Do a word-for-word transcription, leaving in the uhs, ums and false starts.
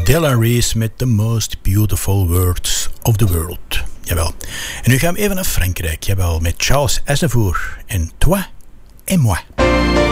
Della Reese met The Most Beautiful Words of the World. Jawel. En nu gaan we even naar Frankrijk. Jawel, met Charles Aznavour en Toi et Moi.